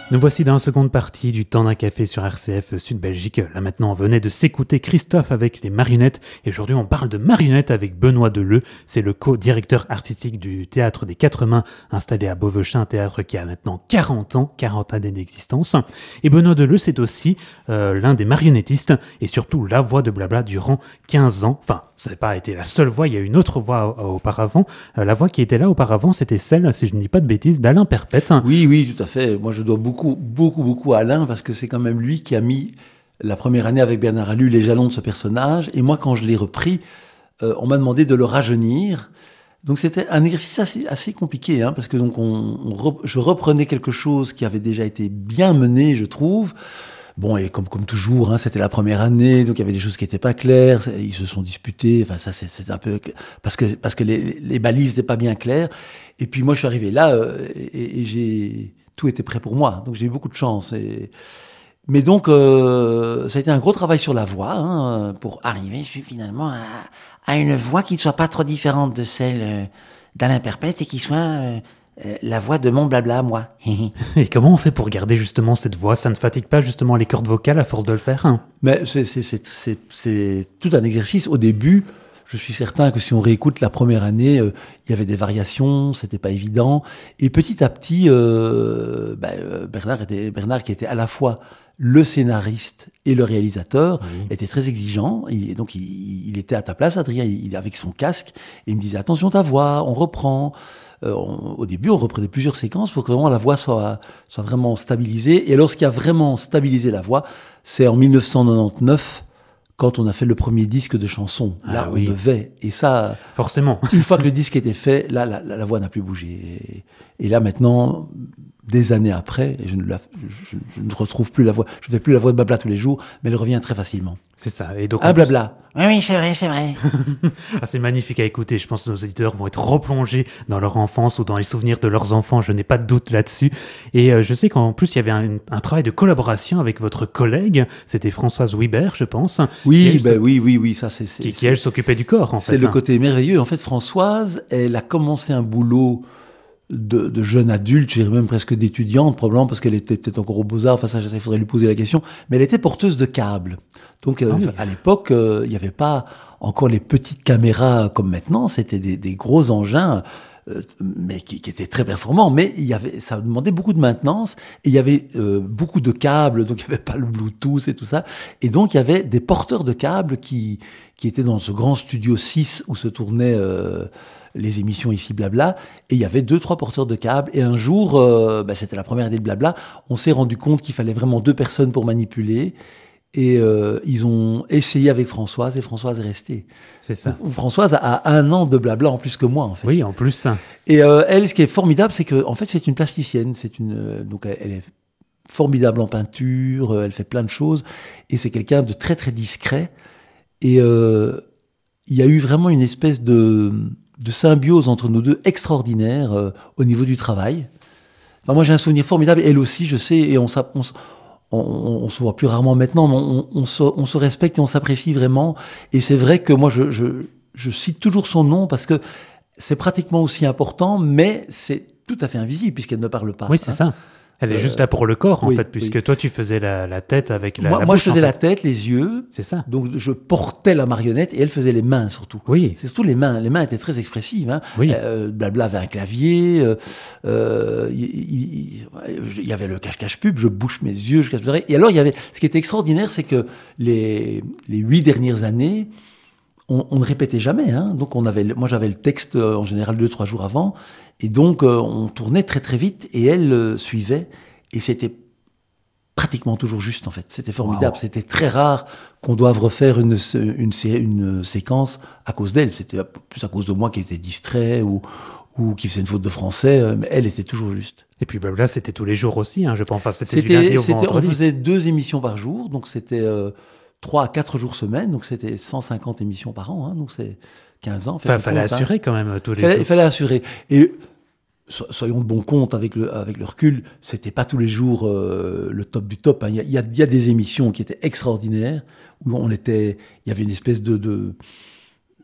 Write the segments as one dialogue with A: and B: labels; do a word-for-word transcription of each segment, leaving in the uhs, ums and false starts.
A: Nous voici dans la seconde partie du Temps d'un café sur R C F Sud Belgique. Là maintenant, on venait de s'écouter Christophe avec les marionnettes. Et aujourd'hui, on parle de marionnettes avec Benoît Deleu. C'est le co-directeur artistique du Théâtre des Quatre Mains, installé à Beauvechin, un théâtre qui a maintenant quarante ans, quarante années d'existence. Et Benoît Deleu, c'est aussi euh, l'un des marionnettistes et surtout la voix de Blabla durant quinze ans. Enfin, ça n'a pas été la seule voix, il y a une autre voix euh, auparavant. Euh, la voix qui était là auparavant, c'était celle, si je ne dis pas de bêtises, d'Alain Perpète.
B: Oui, oui, tout à fait. Moi, je dois beaucoup Beaucoup, beaucoup, beaucoup à Alain, parce que c'est quand même lui qui a mis la première année avec Bernard Alu les jalons de ce personnage. Et moi, quand je l'ai repris, euh, on m'a demandé de le rajeunir. Donc c'était un exercice assez, assez compliqué, hein, parce que donc on, on rep, je reprenais quelque chose qui avait déjà été bien mené, je trouve. Bon, et comme, comme toujours, hein, c'était la première année, donc il y avait des choses qui n'étaient pas claires, ils se sont disputés, enfin ça c'est, c'est un peu... Parce que, parce que les, les balises n'étaient pas bien claires. Et puis moi, je suis arrivé là euh, et, et j'ai... Tout était prêt pour moi, donc j'ai eu beaucoup de chance. Et... Mais donc, euh, ça a été un gros travail sur la voix, hein, pour arriver finalement à, à une voix qui ne soit pas trop différente de celle euh, d'Alain Perpète et qui soit euh, euh, la voix de mon blabla, moi.
A: Et comment on fait pour garder justement cette voix ? Ça ne fatigue pas justement les cordes vocales à force de le faire, hein ?
B: Mais c'est, c'est, c'est, c'est, c'est tout un exercice. Au début, je suis certain que si on réécoute la première année, euh, il y avait des variations, c'était pas évident. Et petit à petit, euh, ben, Bernard, était, Bernard, qui était à la fois le scénariste et le réalisateur, oui, était très exigeant. Et donc, il, il était à ta place, Adrien, il, avec son casque, et il me disait « Attention ta voix, on reprend ». Euh, on, au début, on reprenait plusieurs séquences pour que vraiment la voix soit, soit vraiment stabilisée. Et alors, ce qui a vraiment stabilisé la voix, c'est en dix-neuf cent quatre-vingt-dix-neuf, quand on a fait le premier disque de chansons. Là, ah, oui, on devait. Et ça...
A: Forcément.
B: Une fois que le disque était fait, là, la, la, la voix n'a plus bougé. Et, et là, maintenant, des années après, et je, ne la, je, je ne retrouve plus la voix, je ne fais plus la voix de Blabla tous les jours, mais elle revient très facilement.
A: C'est ça. Et donc,
B: ah, Blabla.
C: Oui, oui, c'est vrai, c'est vrai.
A: Ah, c'est magnifique à écouter. Je pense que nos éditeurs vont être replongés dans leur enfance ou dans les souvenirs de leurs enfants. Je n'ai pas de doute là-dessus. Et euh, je sais qu'en plus, il y avait un, un travail de collaboration avec votre collègue. C'était Françoise Wibert, je pense.
B: Oui, ben, oui, oui, oui, ça c'est... c'est
A: qui, qui
B: c'est,
A: elle, s'occupait du corps, en
B: c'est
A: fait.
B: C'est le
A: hein.
B: côté merveilleux. En fait, Françoise, elle a commencé un boulot de, de jeune adulte, je dirais même presque d'étudiante, probablement parce qu'elle était peut-être encore aux Beaux-Arts, enfin ça, il faudrait lui poser la question, mais elle était porteuse de câbles. Donc, euh, ah oui. à l'époque, euh, il n'y avait pas encore les petites caméras comme maintenant, c'était des, des gros engins, euh, mais qui, qui étaient très performants, mais il y avait, ça demandait beaucoup de maintenance, et il y avait euh, beaucoup de câbles, donc il n'y avait pas le Bluetooth et tout ça, et donc il y avait des porteurs de câbles qui, qui étaient dans ce grand studio six où se tournaient euh, les émissions ici Blabla, et il y avait deux, trois porteurs de câbles, et un jour, euh, bah, c'était la première année de Blabla, on s'est rendu compte qu'il fallait vraiment deux personnes pour manipuler, et euh, ils ont essayé avec Françoise, et Françoise est restée.
A: C'est ça.
B: Françoise a un an de Blabla en plus que moi, en fait.
A: Oui, en plus.
B: Et euh, elle, ce qui est formidable, c'est que, en fait, c'est une plasticienne, c'est une, euh, donc elle est formidable en peinture, euh, elle fait plein de choses, et c'est quelqu'un de très, très discret, et euh, il y a eu vraiment une espèce de... de symbiose entre nous deux extraordinaire euh, au niveau du travail. Enfin, moi, j'ai un souvenir formidable. Elle aussi, je sais, et on, on, on, on se voit plus rarement maintenant, mais on, on, se, on se respecte et on s'apprécie vraiment. Et c'est vrai que moi, je, je, je cite toujours son nom parce que c'est pratiquement aussi important, mais c'est tout à fait invisible puisqu'elle ne parle pas.
A: Oui, c'est
B: hein.
A: ça. Elle est euh, juste là pour le corps, en
B: oui,
A: fait, puisque
B: oui.
A: toi, tu faisais la, la tête avec la
B: Moi,
A: la
B: moi
A: bouche,
B: je faisais
A: en fait.
B: la tête, les yeux.
A: C'est ça.
B: Donc, je portais la marionnette et elle faisait les mains, surtout.
A: Oui.
B: C'est surtout les mains. Les mains étaient très expressives. Hein.
A: Oui.
B: Euh, Blabla avait un clavier. Il euh, y, y, y avait le cache-cache pub. Je bouche mes yeux, je cache mes oreilles. Et alors, il y avait... Ce qui était extraordinaire, c'est que les, les huit dernières années, on, on ne répétait jamais. Hein. Donc, on avait, moi, j'avais le texte, euh, en général, deux, trois jours avant. Et donc, euh, on tournait très, très vite. Et elle euh, suivait. Et c'était pratiquement toujours juste, en fait. C'était formidable. Wow. C'était très rare qu'on doive refaire une, une, une séquence à cause d'elle. C'était plus à cause de moi qui était distrait ou, ou qui faisait une faute de français. Mais elle était toujours juste.
A: Et puis Blabla, c'était tous les jours aussi, hein, je pense. Enfin, c'était,
B: c'était
A: du lundi au
B: c'était,
A: vendredi.
B: On faisait deux émissions par jour. Donc, c'était euh, trois à quatre jours semaine. Donc, c'était cent cinquante émissions par an. Hein, donc, c'est quinze ans.
A: Enfin, il fallait compte, assurer hein. quand même tous les
B: fallait,
A: jours.
B: Il fallait assurer. Et... soyons de bon compte avec le, avec le recul, c'était pas tous les jours euh, le top du top. Il hein. y, y, y a des émissions qui étaient extraordinaires, où on était, il y avait une espèce de, de,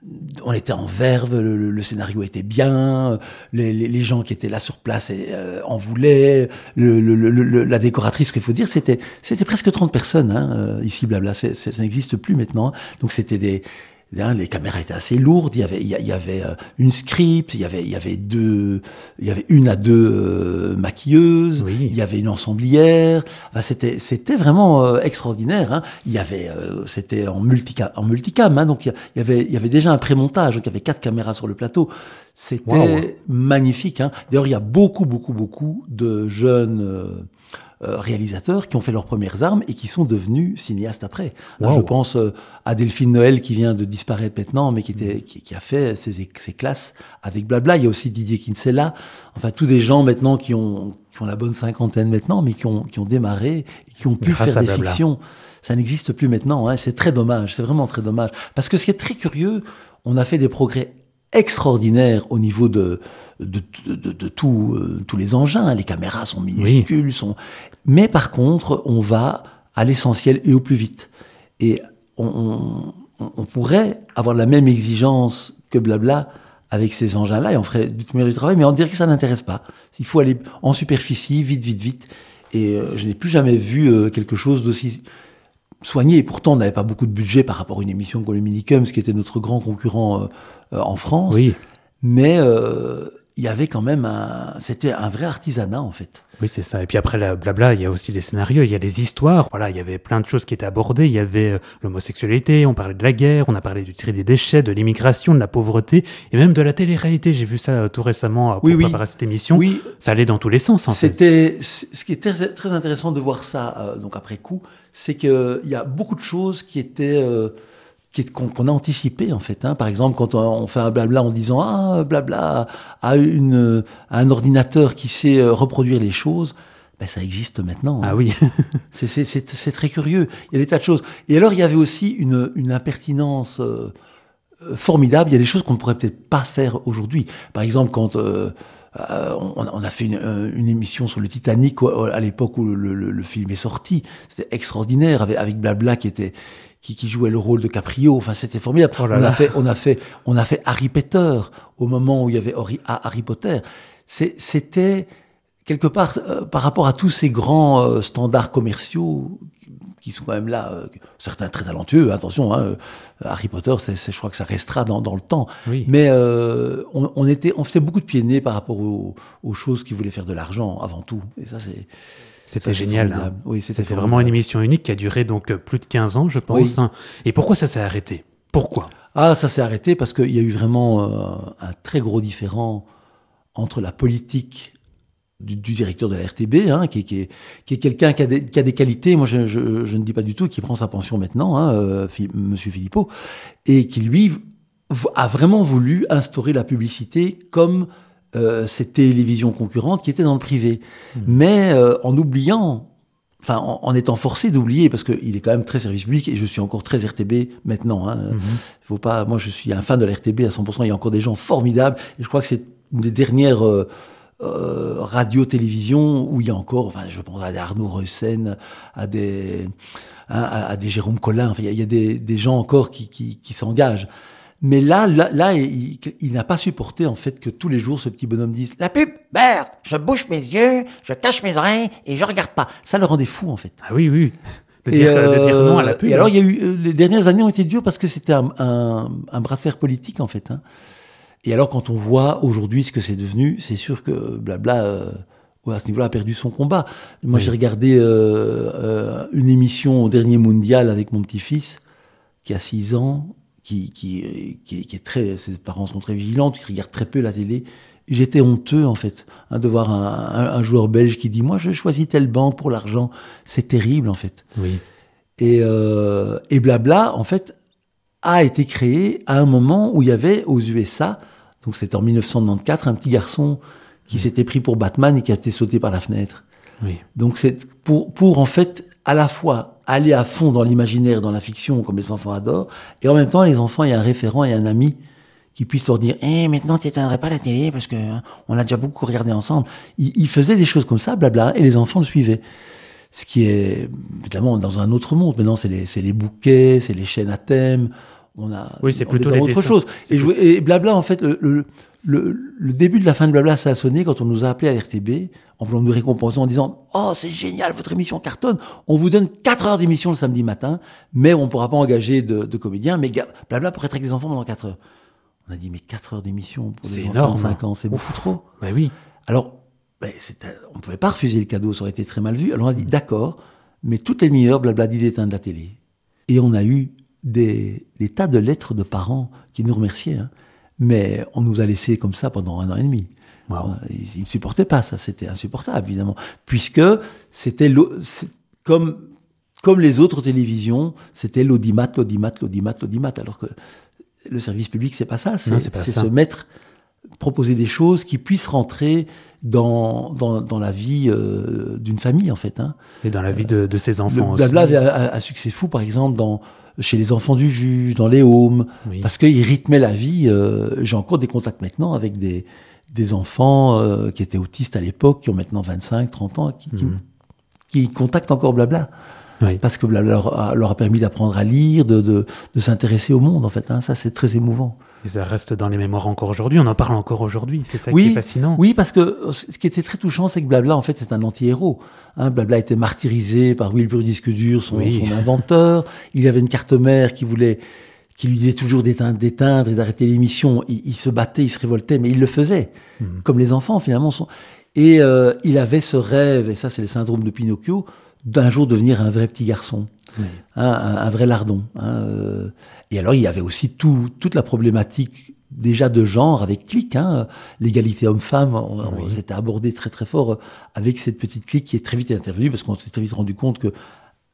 B: on était en verve, le, le scénario était bien, les, les, les gens qui étaient là sur place euh, en voulaient, le, le, le, la décoratrice, ce qu'il faut dire, c'était, c'était presque trente personnes, hein, euh, ici, blabla, c'est, c'est, ça n'existe plus maintenant. Donc c'était des... Hein, les caméras étaient assez lourdes. Il y avait, il y avait euh, une script, il y avait, il y avait deux, il y avait une à deux euh, maquilleuses.
A: Oui.
B: Il y avait une ensemblière. Enfin, c'était, c'était vraiment euh, extraordinaire. Hein. Il y avait, euh, c'était en multicam, en multicam. Hein, donc il y avait, il y avait déjà un pré-montage. Donc il y avait quatre caméras sur le plateau. C'était wow. magnifique. Hein. D'ailleurs, il y a beaucoup, beaucoup, beaucoup de jeunes. Euh, Euh, réalisateurs qui ont fait leurs premières armes et qui sont devenus cinéastes après. Wow. Là, je pense euh, à Delphine Noël qui vient de disparaître maintenant, mais qui, était, qui, qui a fait ses, ses classes avec Blabla. Il y a aussi Didier Kinsella. Enfin, tous des gens maintenant qui ont, qui ont la bonne cinquantaine maintenant, mais qui ont, qui ont démarré et qui ont pu faire des Blabla. Fictions. Ça n'existe plus maintenant. Hein. C'est très dommage. C'est vraiment très dommage. Parce que ce qui est très curieux, on a fait des progrès extraordinaire au niveau de de de, de, de tout, euh, tous les engins. Les caméras sont minuscules, oui. sont. Mais par contre, on va à l'essentiel et au plus vite. Et on, on, on pourrait avoir la même exigence que Blabla avec ces engins-là, et on ferait du meilleur du travail, mais on dirait que ça n'intéresse pas. Il faut aller en superficie, vite, vite, vite. Et euh, je n'ai plus jamais vu euh, quelque chose d'aussi soigné. Et pourtant, on n'avait pas beaucoup de budget par rapport à une émission comme le Minicums, qui était notre grand concurrent euh, euh, en France.
A: Oui.
B: Mais euh, il y avait quand même un... C'était un vrai artisanat, en fait.
A: Oui, c'est ça. Et puis après, la blabla, il y a aussi les scénarios, il y a les histoires. Voilà, il y avait plein de choses qui étaient abordées. Il y avait euh, l'homosexualité, on parlait de la guerre, on a parlé du tri des déchets, de l'immigration, de la pauvreté, et même de la télé-réalité. J'ai vu ça euh, tout récemment euh, pour
B: oui, oui.
A: préparer cette émission.
B: Oui.
A: Ça allait dans tous les sens, en
B: C'était, fait. Ce qui est très, très intéressant de voir ça, euh, donc après coup, c'est qu'il y a beaucoup de choses qui étaient... Euh, qu'on, qu'on a anticipé en fait. Hein. Par exemple, quand on fait un blabla en disant « Ah, blabla a, une, a un ordinateur qui sait reproduire les choses », ben, ça existe maintenant. Hein.
A: Ah oui.
B: c'est, c'est, c'est, c'est très curieux. Il y a des tas de choses. Et alors, il y avait aussi une, une impertinence euh, formidable. Il y a des choses qu'on ne pourrait peut-être pas faire aujourd'hui. Par exemple, quand... Euh, Euh, on, on a fait une, une émission sur le Titanic à l'époque où le, le, le film est sorti. C'était extraordinaire avec, avec Blabla qui était qui, qui jouait le rôle de Caprio. Enfin, c'était formidable. Oh là on là. a fait, on a fait, on a fait Harry Potter au moment où il y avait Harry, Harry Potter. C'est, c'était quelque part euh, par rapport à tous ces grands euh, standards commerciaux qui sont quand même là, euh, certains très talentueux, attention, hein, euh, Harry Potter, c'est, c'est, je crois que ça restera dans, dans le temps.
A: Oui.
B: Mais euh, on, on, était, on faisait beaucoup de pieds nez par rapport aux, aux choses qui voulaient faire de l'argent avant tout. Et ça, c'est...
A: C'était ça, génial. Hein.
B: Oui, c'était,
A: c'était vraiment une émission unique qui a duré donc plus de quinze ans, je pense. Oui. Hein. Et pourquoi ça s'est arrêté ? Pourquoi ?
B: Ah, ça s'est arrêté parce qu'il y a eu vraiment euh, un très gros différend entre la politique Du, du directeur de la R T B, hein, qui, qui, est, qui est quelqu'un qui a, des, qui a des qualités, moi je, je, je ne dis pas du tout, qui prend sa pension maintenant, hein, euh, Monsieur Philippot, et qui lui a vraiment voulu instaurer la publicité comme euh, ces télévisions concurrentes qui étaient dans le privé, mmh. mais euh, en oubliant, enfin en, en étant forcé d'oublier, parce qu'il est quand même très service public, et je suis encore très R T B maintenant. Hein, mmh. Faut pas, moi je suis un fan de la R T B à cent pour cent, il y a encore des gens formidables, et je crois que c'est une des dernières... Euh, Euh, radio-télévision où il y a encore, enfin, je pense à des Arnaud Reussen, à des, hein, à, à des Jérôme Collin, enfin, il y a, il y a des, des gens encore qui, qui, qui s'engagent. Mais là, là, là il, il n'a pas supporté, en fait, que tous les jours, ce petit bonhomme dise « La pub, merde, je bouche mes yeux, je cache mes oreilles et je regarde pas. » Ça le rendait fou, en fait.
A: Ah oui, oui. De dire, euh, de dire non à la pub.
B: Et alors, il y a eu, les dernières années ont été dures parce que c'était un, un, un bras de fer politique, en fait, hein. Et alors, quand on voit aujourd'hui ce que c'est devenu, c'est sûr que Blabla, euh, à ce niveau-là, a perdu son combat. Moi, oui. j'ai regardé euh, euh, une émission au dernier mondial avec mon petit-fils, qui a six ans, qui, qui, qui, qui est très... Ses parents sont très vigilants, qui regardent très peu la télé. Et j'étais honteux, en fait, hein, de voir un, un, un joueur belge qui dit « Moi, je choisis telle banque pour l'argent. » C'est terrible, en fait.
A: Oui.
B: Et, euh, et Blabla, en fait, a été créé à un moment où il y avait, aux U S A... Donc c'était en dix-neuf cent quatre-vingt-quatorze, un petit garçon qui mmh. s'était pris pour Batman et qui a été sauté par la fenêtre.
A: Oui.
B: Donc c'est pour, pour en fait à la fois aller à fond dans l'imaginaire, dans la fiction, comme les enfants adorent, et en même temps les enfants, il y a un référent et un ami qui puisse leur dire hey, « maintenant tu n'éteindrais pas la télé parce qu'on a déjà beaucoup regardé ensemble ». Il, il faisait des choses comme ça, blabla, et les enfants le suivaient. Ce qui est évidemment dans un autre monde. Maintenant c'est les, c'est les bouquets, c'est les chaînes à thème. On a,
A: oui, c'est
B: on
A: plutôt
B: est dans
A: des
B: autre
A: dessins.
B: chose.
A: C'est
B: Et, je, et Blabla, en fait, le, le, le, le début de la fin de Blabla, ça a sonné quand on nous a appelés à l'R T B en voulant nous récompenser en disant « Oh, c'est génial, votre émission cartonne. On vous donne quatre heures d'émission le samedi matin, mais on ne pourra pas engager de, de comédiens. Mais Blabla pour être avec les enfants pendant quatre heures. » On a dit « Mais quatre heures d'émission pour les enfants de cinq ans, c'est beaucoup trop. »
A: Ben oui.
B: Alors, ben, on ne pouvait pas refuser le cadeau, ça aurait été très mal vu. Alors on a dit « D'accord, mais toutes les demi-heures, Blabla dit d'éteindre la télé. » Et on a eu des, des tas de lettres de parents qui nous remerciaient. Hein. Mais on nous a laissés comme ça pendant un an et demi. Wow. Ils ne supportaient pas ça, c'était insupportable, évidemment. Puisque c'était comme, comme les autres télévisions, c'était l'audimat, l'audimat, l'audimat, l'audimat. Alors que le service public, c'est pas ça. C'est, c'est, c'est se mettre, proposer des choses qui puissent rentrer dans, dans, dans la vie euh, d'une famille, en fait. Hein.
A: Et dans la vie de, de ses enfants
B: le,
A: aussi.
B: Blabla avait un, un succès fou, par exemple, dans... chez les enfants du juge, dans les homes, oui. Parce qu'ils rythmaient la vie. Euh, j'ai encore des contacts maintenant avec des, des enfants euh, qui étaient autistes à l'époque, qui ont maintenant vingt-cinq, trente ans, qui, mmh. qui, qui contactent encore Blabla. Oui. Parce que Blabla leur a, leur a permis d'apprendre à lire, de, de, de s'intéresser au monde, en fait. Hein. Ça, c'est très émouvant.
A: Et ça reste dans les mémoires encore aujourd'hui, on en parle encore aujourd'hui, c'est ça
B: oui,
A: qui est fascinant.
B: Oui, parce que ce qui était très touchant, c'est que Blabla, en fait, c'est un anti-héros. Hein, Blabla était martyrisé par Wilbur Disque Dur, son, oui. son inventeur. Il y avait une carte mère qui voulait, qui lui disait toujours d'éteindre, d'éteindre et d'arrêter l'émission. Il, il se battait, il se révoltait, mais il le faisait. Mmh. Comme les enfants, finalement. Sont... Et euh, il avait ce rêve, et ça, c'est le syndrome de Pinocchio, d'un jour devenir un vrai petit garçon. Oui. Hein, un, un vrai lardon. Hein, euh... Et alors, il y avait aussi tout, toute la problématique déjà de genre avec Clique, hein, l'égalité homme-femme, on, oui. on s'était abordé très très fort avec cette petite Clique qui est très vite intervenue parce qu'on s'est très vite rendu compte que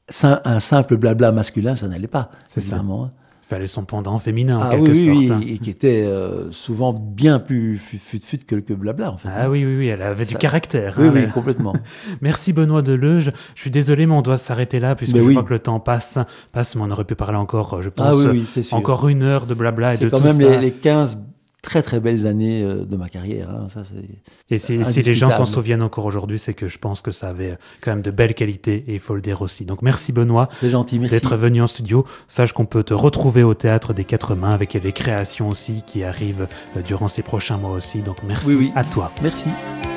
B: un simple blabla masculin, ça n'allait pas.
A: C'est ça. Hein. Il fallait son pendant féminin,
B: ah,
A: en quelque
B: oui,
A: sorte.
B: Oui,
A: hein.
B: et qui était euh, souvent bien plus fut-fut que, que blabla, en fait.
A: Ah hein. oui, oui, oui, elle avait ça... du caractère.
B: Oui,
A: hein,
B: oui,
A: elle...
B: complètement.
A: Merci Benoît Deleu. Je, je suis désolé, mais on doit s'arrêter là, puisque mais je
B: oui.
A: vois que le temps passe, passe, mais on aurait pu parler encore, je pense,
B: ah, oui, oui, c'est sûr.
A: encore une heure de blabla et de tout ça.
B: C'est quand même les, les quinze très très belles années de ma carrière. Hein. Ça, c'est
A: et si, si les gens s'en souviennent encore aujourd'hui, c'est que je pense que ça avait quand même de belles qualités et il faut le dire aussi. Donc merci Benoît
B: c'est gentil, merci.
A: d'être venu en studio. Sache qu'on peut te retrouver au Théâtre des Quatre Mains avec les créations aussi qui arrivent durant ces prochains mois aussi. Donc merci
B: oui, oui.
A: à toi.
B: Merci.